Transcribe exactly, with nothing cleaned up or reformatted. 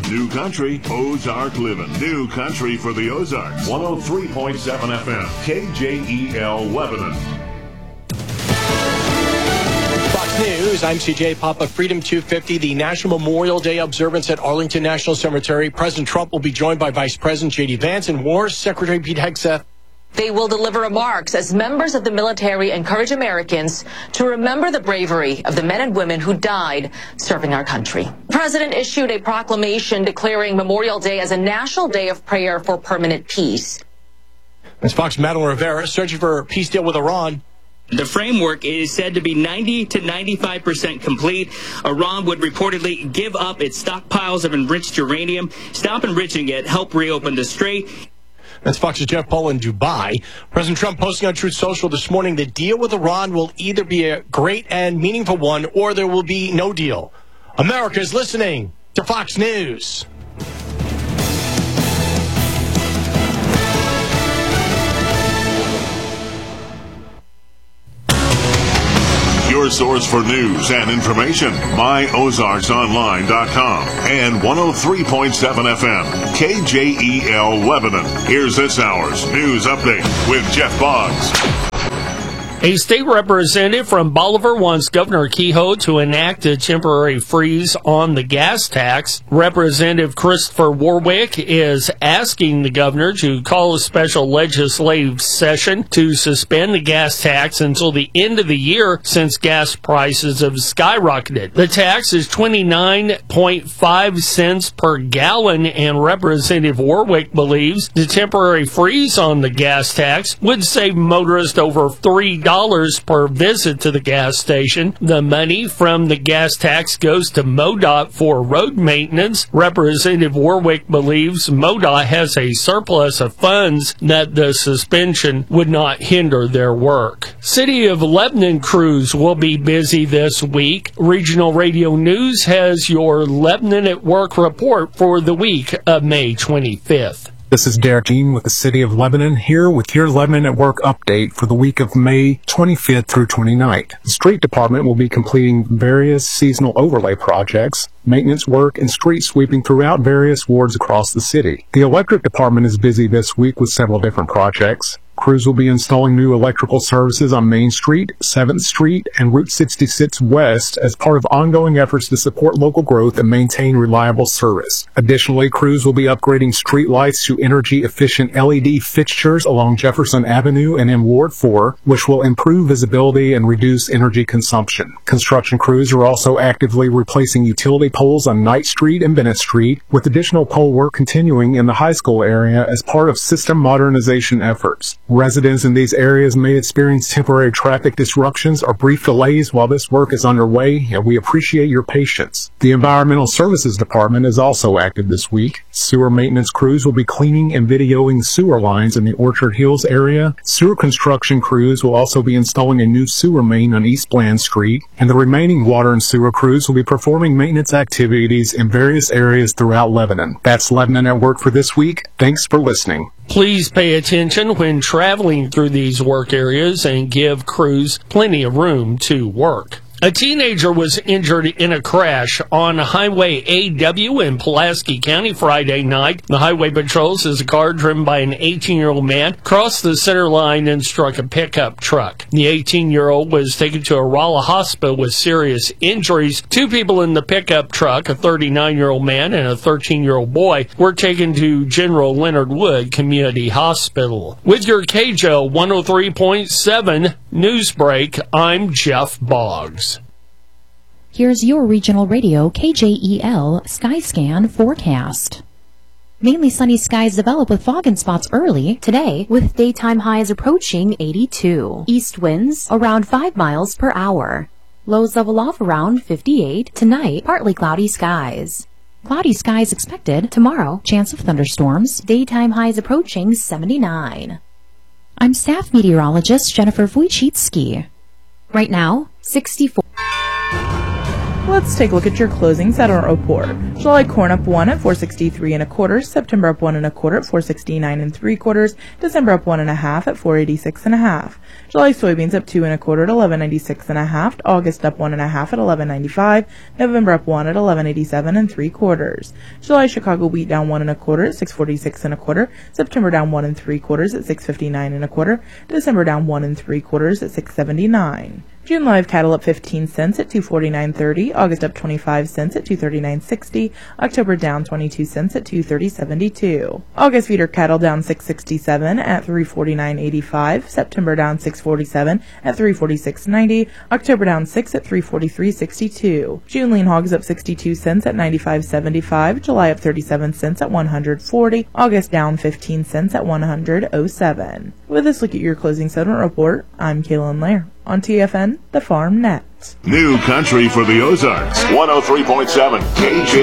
New Country, Ozark Living. New Country for the Ozarks. one oh three point seven F M, K J E L Lebanon. Fox News, I'm C J Papa. Freedom two fifty, the National Memorial Day observance at Arlington National Cemetery. President Trump will be joined by Vice President J D Vance and War Secretary Pete Hegseth. They will deliver remarks as members of the military encourage Americans to remember the bravery of the men and women who died serving our country. The president issued a proclamation declaring Memorial Day as a national day of prayer for permanent peace. As Fox Madeline Rivera searching for a peace deal with Iran. The framework is said to be ninety to ninety-five percent complete. Iran would reportedly give up its stockpiles of enriched uranium, stop enriching it, help reopen the strait. That's Fox's Jeff Paul in Dubai. President Trump posting on Truth Social this morning, the deal with Iran will either be a great and meaningful one or there will be no deal. America is listening to Fox News. Your source for news and information, my ozarks online dot com and one oh three point seven F M, K J E L Lebanon. Here's this hour's news update with Jeff Boggs. A state representative from Bolivar wants Governor Kehoe to enact a temporary freeze on the gas tax. Representative Christopher Warwick is asking the governor to call a special legislative session to suspend the gas tax until the end of the year since gas prices have skyrocketed. The tax is twenty-nine point five cents per gallon, and Representative Warwick believes the temporary freeze on the gas tax would save motorists over three dollars per visit to the gas station. The money from the gas tax goes to MoDOT for road maintenance. Representative Warwick believes MoDOT has a surplus of funds that the suspension would not hinder their work. City of Lebanon crews will be busy this week. Regional Radio News has your Lebanon at Work report for the week of May twenty-fifth. This is Derek Jean with the City of Lebanon, here with your Lebanon at Work update for the week of May twenty-fifth through twenty-ninth. The Street Department will be completing various seasonal overlay projects, maintenance work, and street sweeping throughout various wards across the city. The Electric Department is busy this week with several different projects. Crews will be installing new electrical services on Main Street, seventh Street, and Route sixty-six West as part of ongoing efforts to support local growth and maintain reliable service. Additionally, crews will be upgrading street lights to energy-efficient L E D fixtures along Jefferson Avenue and in Ward four, which will improve visibility and reduce energy consumption. Construction crews are also actively replacing utility poles on Knight Street and Bennett Street, with additional pole work continuing in the high school area as part of system modernization efforts. Residents in these areas may experience temporary traffic disruptions or brief delays while this work is underway, and we appreciate your patience. The Environmental Services Department is also active this week. Sewer maintenance crews will be cleaning and videoing sewer lines in the Orchard Hills area. Sewer construction crews will also be installing a new sewer main on East Bland Street, and the remaining water and sewer crews will be performing maintenance activities in various areas throughout Lebanon. That's Lebanon at Work for this week. Thanks for listening. Please pay attention when traveling through these work areas and give crews plenty of room to work. A teenager was injured in a crash on Highway A W in Pulaski County Friday night. The highway patrol says a car driven by an eighteen-year-old man crossed the center line and struck a pickup truck. The eighteen-year-old was taken to a Rolla hospital with serious injuries. Two people in the pickup truck, a thirty-nine-year-old man and a thirteen-year-old boy, were taken to General Leonard Wood Community Hospital. With your K J O one oh three point seven News Break, I'm Jeff Boggs. Here's your regional radio K J E L Skyscan forecast. Mainly sunny skies develop with fog and spots early today, with daytime highs approaching eighty-two. East winds around five miles per hour. Lows level off around fifty-eight. Tonight, partly cloudy skies. Cloudy skies expected tomorrow. Chance of thunderstorms. Daytime highs approaching seventy-nine. I'm staff meteorologist Jennifer Wojcicki. Right now, sixty-four. Let's take a look at your closings at our report. July corn up one at four sixty-three and a quarter. September up one and a quarter at four sixty-nine and three quarters. December up one and a half at four eighty-six and a half. July soybeans up two and a quarter at eleven ninety-six and a half. August up one and a half at eleven ninety-five. November up one at eleven eighty-seven and three quarters. July Chicago wheat down one and a quarter at six forty-six and a quarter. September down one and three quarters at six fifty-nine and a quarter. December down one and three quarters at six seventy-nine. June live cattle up fifteen cents at two forty-nine thirty. August up twenty-five cents at two thirty-nine sixty. October down twenty-two cents at two thirty seventy-two. August feeder cattle down six sixty-seven at three forty-nine eighty-five. September down six forty-seven at three forty-six ninety. October down six at three forty-three sixty-two. June lean hogs up sixty-two cents at ninety-five seventy-five. July up thirty-seven cents at one hundred forty. August down fifteen cents at one hundred oh seven. With this look at your closing settlement report, I'm Kaylin Lair. On T F N, the Farm Net. New country for the Ozarks. one oh three point seven K J